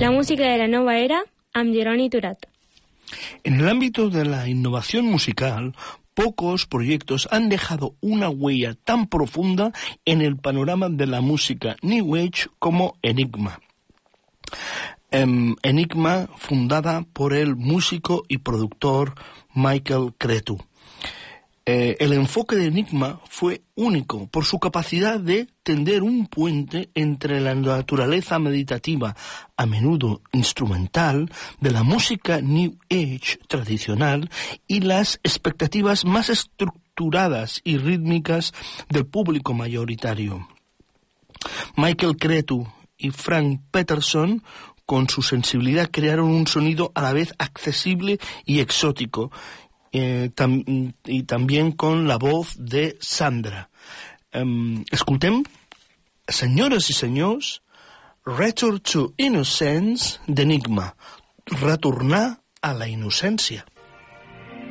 La música de la nueva era, amb Jeroni Turat. En el ámbito de la innovación musical, pocos proyectos han dejado una huella tan profunda en el panorama de la música New Age como Enigma. Enigma, fundada por el músico y productor Michael Cretu. El enfoque de Enigma fue único por su capacidad de tender un puente entre la naturaleza meditativa, a menudo instrumental, de la música New Age tradicional y las expectativas más estructuradas y rítmicas del público mayoritario. Michael Cretu y Frank Peterson, con su sensibilidad, crearon un sonido a la vez accesible y exótico, y también con la voz de Sandra. Escoltem, senyores i senyors, Return to Innocence d'Enigma, retornar a la innocència.